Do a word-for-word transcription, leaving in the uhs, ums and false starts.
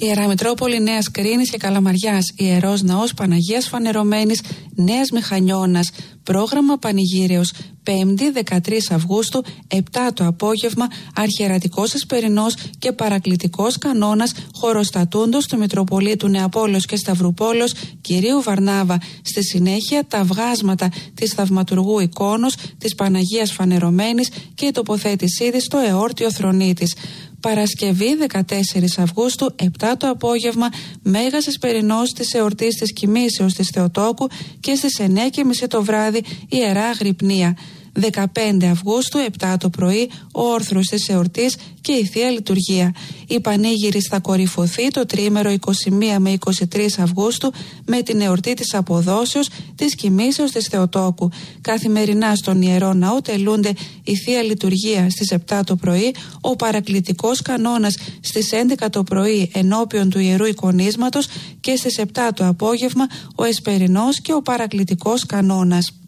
Ιερά Μητρόπολη Νέας Κρίνης και Καλαμαριάς, Ιερός Ναός Παναγίας Φανερωμένης Νέας Μηχανιώνας. Πρόγραμμα Πανηγύρεως, πέμπτη δεκατρείς Αυγούστου, επτά το απόγευμα, αρχιερατικός εσπερινός και παρακλητικός κανόνας χωροστατούντος του Μητροπολίτου Νεαπόλεως και Σταυρουπόλεως κυρίου Βαρνάβα. Στη συνέχεια τα βγάσματα της θαυματουργού εικόνος της Παναγίας Φανερωμένης και η τοποθέτησή της στο εόρτιο θρονί της. Παρασκευή δεκατέσσερις Αυγούστου, επτά το απόγευμα, Μέγας Εσπερινός της εορτής της Κοιμήσεως της Θεοτόκου και στις εννιά και μισή το βράδυ Ιερά Αγρυπνία. δεκαπέντε Αυγούστου, επτά το πρωί, ο όρθρος της εορτής και η Θεία Λειτουργία. Η Πανήγυρη θα κορυφωθεί το τρίμερο είκοσι μία με είκοσι τρεις Αυγούστου με την εορτή της Αποδόσεως της Κοιμήσεως της Θεοτόκου. Καθημερινά στον Ιερό Ναό τελούνται η Θεία Λειτουργία στις επτά το πρωί, ο παρακλητικός κανόνας στις έντεκα το πρωί ενώπιον του Ιερού Εικονίσματος και στις επτά το απόγευμα ο εσπερινός και ο παρακλητικός κανόνας.